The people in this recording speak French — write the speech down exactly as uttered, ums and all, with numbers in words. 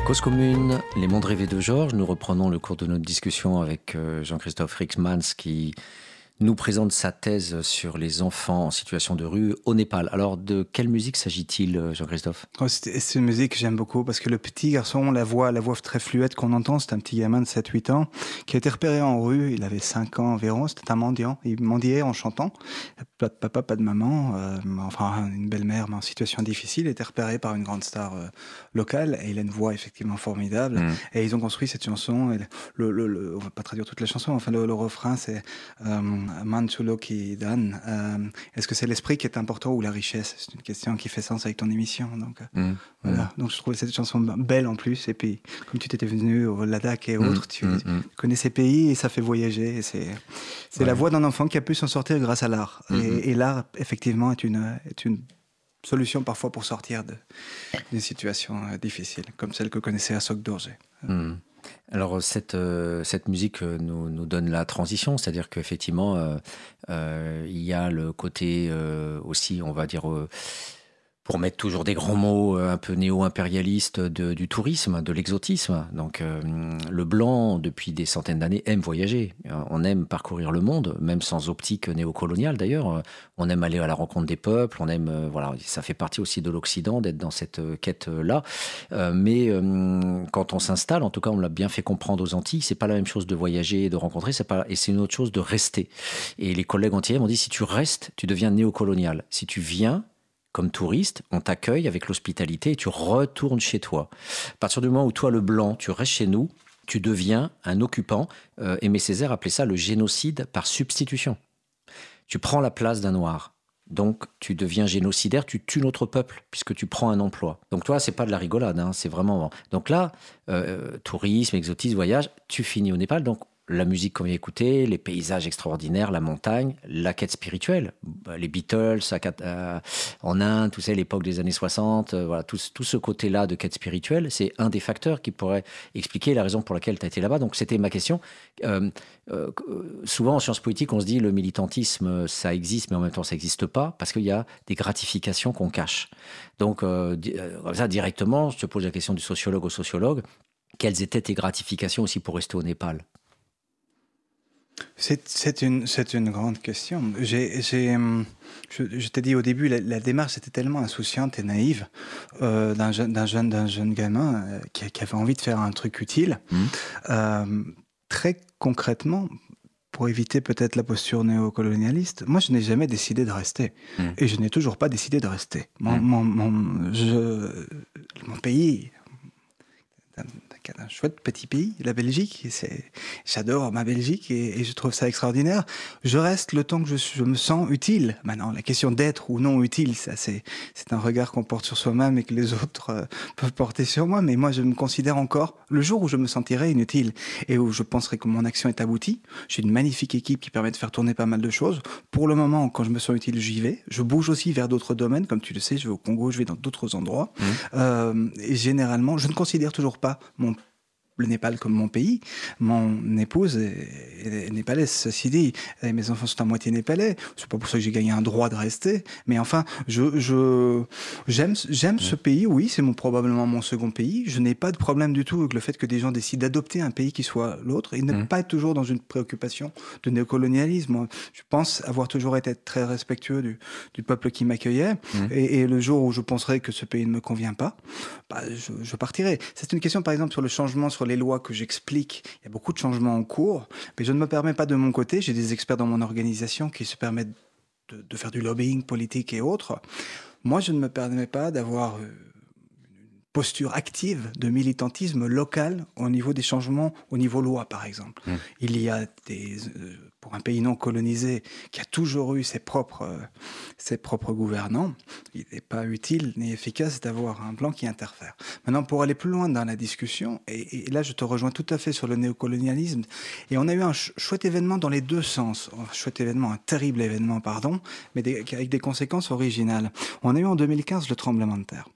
Cause commune, les mondes rêvés de Georges. Nous reprenons le cours de notre discussion avec euh, Jean-Christophe Rixmans qui nous présente sa thèse sur les enfants en situation de rue au Népal. Alors, de quelle musique s'agit-il, Jean-Christophe ? Oh, c'est, c'est une musique que j'aime beaucoup parce que le petit garçon, la voix, la voix très fluette qu'on entend, c'est un petit gamin de sept huit ans qui a été repéré en rue. Il avait cinq ans environ, c'était un mendiant. Il mendiait en chantant. Pas de papa, pas de maman, euh, enfin une belle-mère, mais en situation difficile. Il a été repéré par une grande star euh, locale et il a une voix effectivement formidable. Mmh. Et ils ont construit cette chanson. Et le, le, le, on va pas traduire toute la chanson, enfin le, le refrain, c'est euh, Manchulo qui donne. Euh, est-ce que c'est l'esprit qui est important ou la richesse ? C'est une question qui fait sens avec ton émission. Donc, mmh. voilà. Mmh. Donc je trouve cette chanson belle en plus. Et puis, comme tu t'étais venu au Ladakh et autres, mmh. tu, mmh. tu connais ces pays et ça fait voyager. Et c'est c'est ouais. la voix d'un enfant qui a pu s'en sortir grâce à l'art. Mmh. Et, et l'art, effectivement, est une, est une solution parfois pour sortir de, d'une situation difficile, comme celle que connaissait Ashok Dorje. Mmh. Alors cette, euh, cette musique nous, nous donne la transition, c'est-à-dire qu'effectivement euh, euh, il y a le côté euh, aussi, on va dire, euh, pour mettre toujours des grands mots un peu néo-impérialistes de, du tourisme, de l'exotisme. Donc euh, le blanc, depuis des centaines d'années, aime voyager. On aime parcourir le monde, même sans optique néocoloniale d'ailleurs. On aime aller à la rencontre des peuples, on aime, euh, voilà, ça fait partie aussi de l'Occident d'être dans cette quête-là. Euh, mais euh, quand on s'installe, en tout cas on l'a bien fait comprendre aux Antilles, c'est pas la même chose de voyager et de rencontrer, c'est pas, et c'est une autre chose de rester. Et les collègues antillais m'ont dit, si tu restes, tu deviens néocolonial. Si tu viens, comme touriste, on t'accueille avec l'hospitalité et tu retournes chez toi. À partir du moment où toi, le blanc, tu restes chez nous, tu deviens un occupant. Euh, Aimé Césaire appelait ça le génocide par substitution. Tu prends la place d'un noir. Donc, tu deviens génocidaire, tu tues notre peuple, puisque tu prends un emploi. Donc, toi, c'est pas de la rigolade, hein, c'est vraiment... Donc là, euh, tourisme, exotisme, voyage, tu finis au Népal. Donc, la musique qu'on vient écouter, les paysages extraordinaires, la montagne, la quête spirituelle, les Beatles euh, en Inde, tout ça, l'époque des années soixante, euh, voilà, tout, tout ce côté-là de quête spirituelle, c'est un des facteurs qui pourrait expliquer la raison pour laquelle tu as été là-bas. Donc c'était ma question. Euh, euh, souvent en sciences politiques, on se dit le militantisme, ça existe, mais en même temps ça n'existe pas, parce qu'il y a des gratifications qu'on cache. Donc euh, comme ça, directement, je te pose la question du sociologue au sociologue, quelles étaient tes gratifications aussi pour rester au Népal ? C'est, c'est, une, c'est une grande question. J'ai, j'ai, je, je t'ai dit au début, la, la démarche était tellement insouciante et naïve euh, d'un, jeune, d'un, jeune, d'un jeune gamin euh, qui, qui avait envie de faire un truc utile. Mmh. Euh, très concrètement, pour éviter peut-être la posture néocolonialiste, moi je n'ai jamais décidé de rester. Mmh. Et je n'ai toujours pas décidé de rester. Mon, mmh. mon, mon, je, mon pays... un chouette petit pays, la Belgique. C'est... J'adore ma Belgique et, et je trouve ça extraordinaire. Je reste le temps que je, je me sens utile. Maintenant, la question d'être ou non utile, ça, c'est, c'est un regard qu'on porte sur soi-même et que les autres euh, peuvent porter sur moi. Mais moi, je me considère encore, le jour où je me sentirai inutile et où je penserai que mon action est aboutie, j'ai une magnifique équipe qui permet de faire tourner pas mal de choses. Pour le moment, quand je me sens utile, j'y vais. Je bouge aussi vers d'autres domaines. Comme tu le sais, je vais au Congo, je vais dans d'autres endroits. Mmh. Euh, et généralement, je ne considère toujours pas mon le Népal comme mon pays. Mon épouse est, est népalaise, ceci dit, et mes enfants sont à moitié népalais. C'est pas pour ça que j'ai gagné un droit de rester, mais enfin, je, je, j'aime, j'aime mmh. ce pays, oui, c'est mon, probablement mon second pays. Je n'ai pas de problème du tout avec le fait que des gens décident d'adopter un pays qui soit l'autre et ne mmh. pas être toujours dans une préoccupation de néocolonialisme. Je pense avoir toujours été très respectueux du, du peuple qui m'accueillait, mmh. et, et le jour où je penserai que ce pays ne me convient pas, bah, je, je partirai. C'est une question, par exemple, sur le changement, sur les lois que j'explique. Il y a beaucoup de changements en cours, mais je ne me permets pas de mon côté, j'ai des experts dans mon organisation qui se permettent de, de faire du lobbying politique et autres. Moi, je ne me permets pas d'avoir une posture active de militantisme local au niveau des changements, au niveau loi, par exemple. Mmh. Il y a des... Euh, pour un pays non colonisé qui a toujours eu ses propres, euh, ses propres gouvernants, il n'est pas utile ni efficace d'avoir un blanc qui interfère. Maintenant, pour aller plus loin dans la discussion, et, et là je te rejoins tout à fait sur le néocolonialisme, et on a eu un ch- chouette événement dans les deux sens, un chouette événement, un terrible événement, pardon, mais des, avec des conséquences originales. On a eu en deux mille quinze le tremblement de terre.